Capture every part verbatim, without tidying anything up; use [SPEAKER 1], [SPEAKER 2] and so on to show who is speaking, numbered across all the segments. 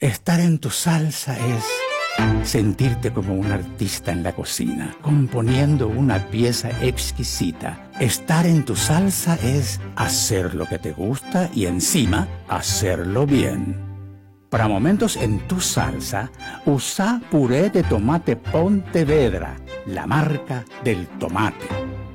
[SPEAKER 1] Estar en tu salsa es sentirte como un artista en la cocina, componiendo una pieza exquisita. Estar en tu salsa es hacer lo que te gusta y encima hacerlo bien. Para momentos en tu salsa, usa puré de tomate Pontevedra, la marca del tomate.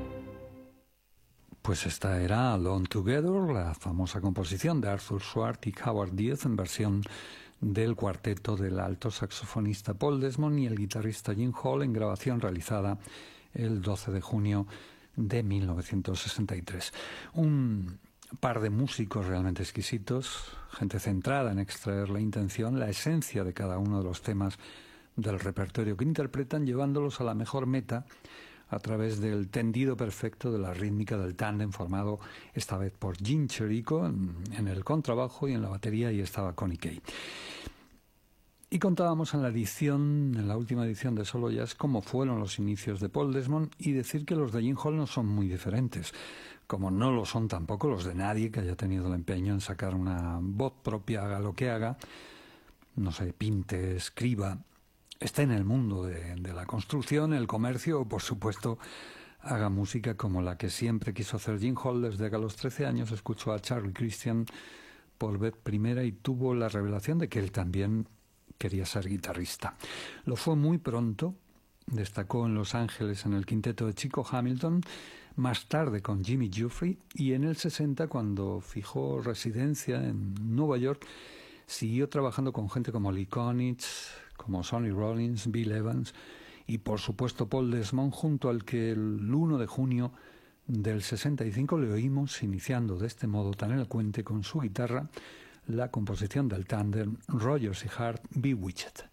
[SPEAKER 2] Pues esta era Alone Together, la famosa composición de Arthur Swart y Howard Diaz en versión del cuarteto del alto saxofonista Paul Desmond y el guitarrista Gene Hall en grabación realizada el doce de junio de mil novecientos sesenta y tres. Un par de músicos realmente exquisitos, gente centrada en extraer la intención, la esencia de cada uno de los temas del repertorio que interpretan, llevándolos a la mejor meta a través del tendido perfecto de la rítmica del tándem formado esta vez por Gene Cherico en, en el contrabajo y en la batería, y estaba Connie Kay. Y contábamos en la edición, en la última edición de Solo Jazz, cómo fueron los inicios de Paul Desmond, y decir que los de Gene Hall no son muy diferentes, como no lo son tampoco los de nadie que haya tenido el empeño en sacar una voz propia, haga lo que haga, no sé, pinte, escriba, esté en el mundo de, de la construcción, el comercio o, por supuesto, haga música como la que siempre quiso hacer Gene Hall. Desde que a los trece años escuchó a Charlie Christian por vez primera y tuvo la revelación de que él también quería ser guitarrista. Lo fue muy pronto, destacó en Los Ángeles en el quinteto de Chico Hamilton, más tarde con Jimmy Giuffre, y en el sesenta, cuando fijó residencia en Nueva York, siguió trabajando con gente como Lee Konitz, como Sonny Rollins, Bill Evans y por supuesto Paul Desmond, junto al que el uno de junio del sesenta y cinco le oímos iniciando de este modo tan elocuente con su guitarra la composición del tándem Rogers y Hart, Bewitched.